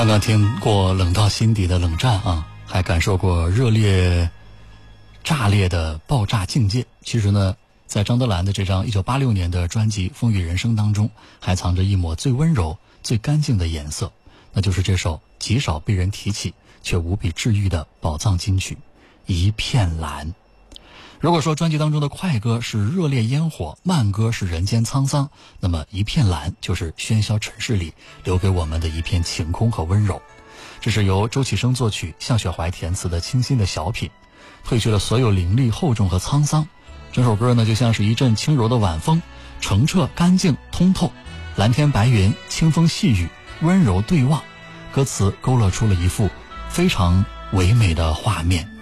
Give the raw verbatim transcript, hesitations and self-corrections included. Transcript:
刚刚听过冷到心底的冷战啊，还感受过热烈炸裂的爆炸境界。其实呢，在张德兰的这张一九八六年的专辑《风雨人生》当中，还藏着一抹最温柔最干净的颜色，那就是这首极少被人提起却无比治愈的宝藏金曲《一片蓝》。如果说专辑当中的快歌是热烈烟火，慢歌是人间沧桑，那么一片蓝就是喧嚣尘世里留给我们的一片晴空和温柔。这是由周启生作曲，向雪怀填词的清新的小品，褪去了所有凌厉厚重和沧桑。整首歌呢就像是一阵轻柔的晚风，澄澈干净通透，蓝天白云，清风细雨，温柔对望。歌词勾勒出了一幅非常唯美的画面。